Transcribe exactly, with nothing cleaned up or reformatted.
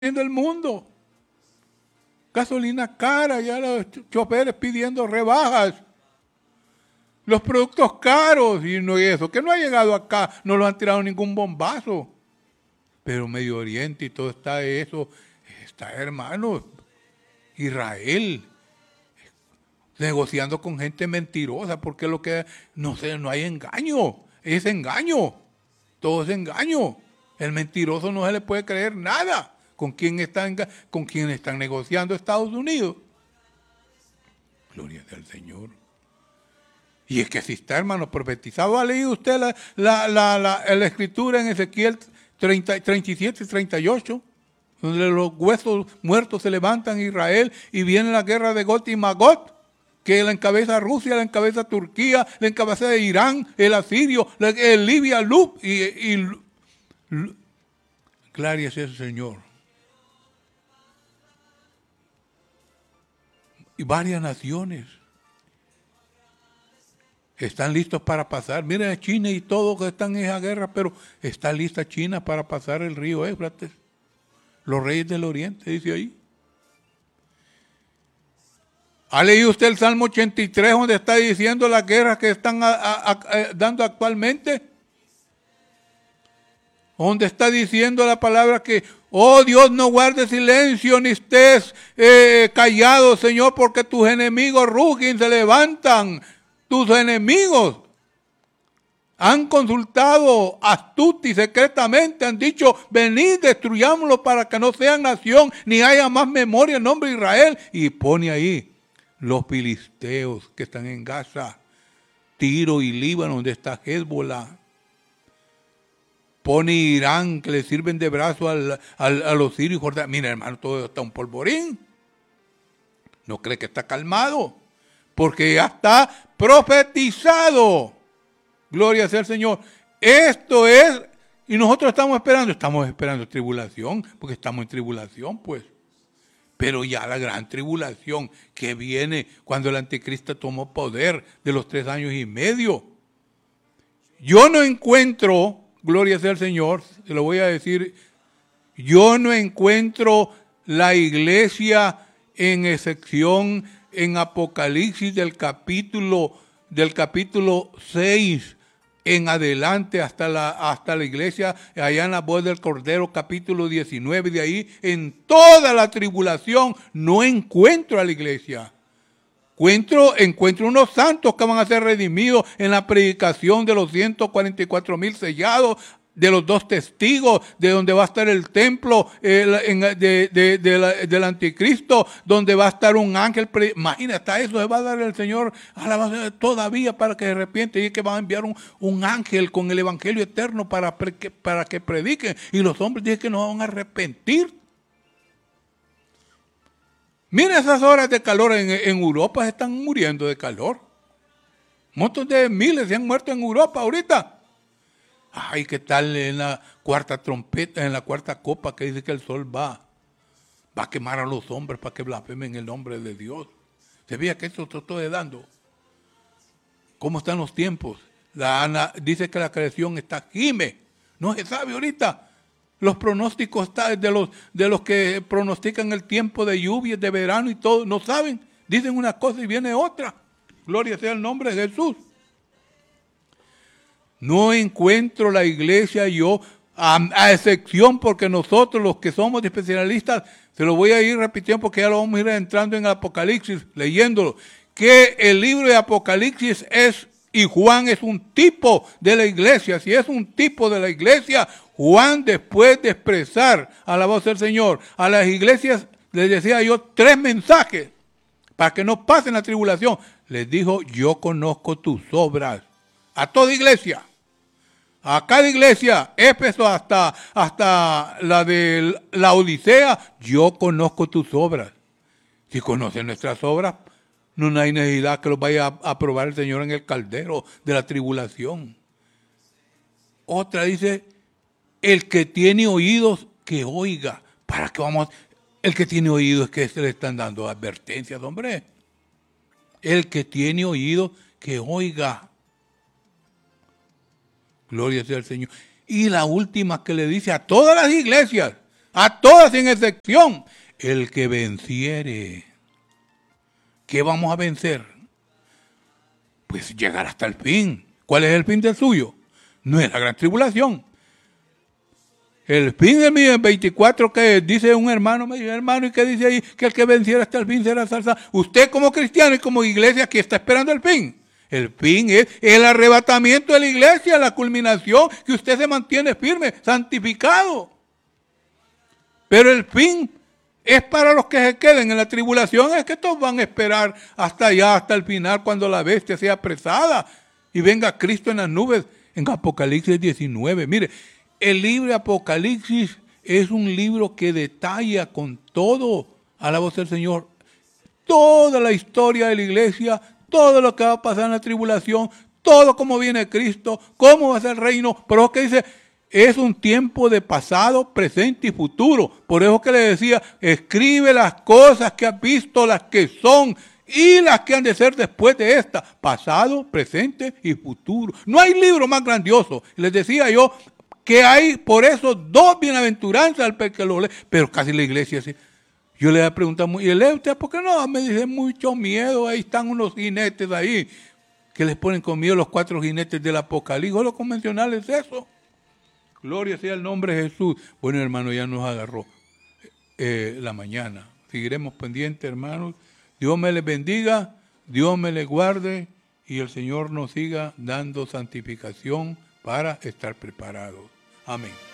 el mundo. Gasolina cara, ya los choferes pidiendo rebajas. Los productos caros y no y eso, que no ha llegado acá, no lo han tirado ningún bombazo. Pero Medio Oriente y todo está eso, está hermano, Israel, negociando con gente mentirosa, porque lo que, no sé, no hay engaño, es engaño, todo es engaño. El mentiroso no se le puede creer nada. ¿Con quién están, con quién están negociando Estados Unidos? Gloria al Señor. Y es que si está, hermano, profetizado. ¿Ha leído usted la, la, la, la, la escritura en Ezequiel treinta, treinta y siete y treinta y ocho? Donde los huesos muertos se levantan en Israel y viene la guerra de Got y Magot, que la encabeza Rusia, la encabeza Turquía, la encabeza de Irán, el asirio, la, el Libia, Lub y, y gloria es el Señor. Y varias naciones están listos para pasar. Miren a China y todos que están en esa guerra, pero está lista China para pasar el río Éufrates. Los reyes del Oriente, dice ahí. ¿Ha leído usted el Salmo ochenta y tres, donde está diciendo las guerras que están a, a, a, dando actualmente? Donde está diciendo la palabra que, oh Dios, no guardes silencio ni estés eh, callado, Señor, porque tus enemigos rugen, se levantan. Tus enemigos han consultado astuta y secretamente, han dicho, venid, destruyámoslo para que no sean nación, ni haya más memoria en nombre de Israel. Y pone ahí los filisteos que están en Gaza, Tiro y Líbano, donde está Hezbollah. Pone Irán, que le sirven de brazo al, al, a los sirios y Jordania. Mira, hermano, todo está un polvorín. No cree que está calmado, porque ya está profetizado. Gloria sea al Señor. Esto es, y nosotros estamos esperando, estamos esperando tribulación, porque estamos en tribulación, pues. Pero ya la gran tribulación que viene cuando el anticristo tomó poder de los tres años y medio. Yo no encuentro, gloria sea al Señor, se lo voy a decir, yo no encuentro la iglesia en excepción en Apocalipsis del capítulo del capítulo seis en adelante hasta la hasta la iglesia allá en la voz del Cordero capítulo diecinueve, de ahí en toda la tribulación no encuentro a la iglesia. Encuentro, encuentro unos santos que van a ser redimidos en la predicación de los ciento cuarenta y cuatro mil sellados, de los dos testigos, de donde va a estar el templo eh, en, de, de, de la, del anticristo, donde va a estar un ángel. Imagina, hasta eso se va a dar el Señor todavía para que se arrepiente, y que va a enviar un, un ángel con el evangelio eterno para, para que prediquen, y los hombres dicen que no van a arrepentir. Mira esas horas de calor en, en Europa, se están muriendo de calor. Un montón de miles se han muerto en Europa ahorita. Ay, ¿qué tal en la cuarta trompeta, en la cuarta copa que dice que el sol va, va a quemar a los hombres para que blasfemen el nombre de Dios? ¿Se veía que esto se estoy dando? ¿Cómo están los tiempos? La Ana dice que la creación está gime. No se sabe ahorita. Los pronósticos están de los, de los que pronostican el tiempo de lluvias, de verano y todo, no saben. Dicen una cosa y viene otra. Gloria sea el nombre de Jesús. No encuentro la iglesia yo, a, a excepción porque nosotros los que somos especialistas, se lo voy a ir repitiendo porque ya lo vamos a ir entrando en Apocalipsis, leyéndolo, que el libro de Apocalipsis es, y Juan es un tipo de la iglesia. Si es un tipo de la iglesia, Juan, después de expresar a la voz del Señor a las iglesias, les decía yo tres mensajes para que no pasen la tribulación. Les dijo, yo conozco tus obras. A toda iglesia. A cada iglesia, Éfeso hasta, hasta la de la Odisea, yo conozco tus obras. Si conocen nuestras obras, no hay necesidad que los vaya a aprobar el Señor en el caldero de la tribulación. Otra dice, el que tiene oídos, que oiga. ¿Para qué vamos? El que tiene oídos es que se le están dando advertencias, hombre. El que tiene oídos, que oiga. Gloria sea al Señor. Y la última que le dice a todas las iglesias, a todas sin excepción. El que venciere, ¿qué vamos a vencer? Pues llegar hasta el fin. ¿Cuál es el fin del suyo? No es la gran tribulación. El fin del veinticuatro que dice un hermano, me dice, hermano, ¿y qué dice ahí? Que el que venciera hasta el fin será salsa. Usted como cristiano y como iglesia aquí está esperando el fin. El fin es el arrebatamiento de la iglesia, la culminación, que usted se mantiene firme, santificado. Pero el fin es para los que se queden en la tribulación, es que todos van a esperar hasta allá, hasta el final, cuando la bestia sea apresada y venga Cristo en las nubes, en Apocalipsis diecinueve. Mire, el libro de Apocalipsis es un libro que detalla con todo, a la voz del Señor, toda la historia de la iglesia, todo lo que va a pasar en la tribulación, todo cómo viene Cristo, cómo va a ser el reino. Pero es que dice, es un tiempo de pasado, presente y futuro. Por eso que le decía, escribe las cosas que has visto, las que son y las que han de ser después de esta. Pasado, presente y futuro. No hay libro más grandioso. Les decía yo que hay por eso dos bienaventuranzas al que lo lee, pero casi la iglesia así. Yo le he preguntado, ¿y lee usted? ¿Por qué no? Me dice, mucho miedo, ahí están unos jinetes ahí, que les ponen con miedo los cuatro jinetes del Apocalipsis. Lo convencional es eso. Gloria sea el nombre de Jesús. Bueno, hermano, ya nos agarró eh, la mañana. Seguiremos pendientes, hermanos. Dios me les bendiga, Dios me les guarde y el Señor nos siga dando santificación para estar preparados. Amén.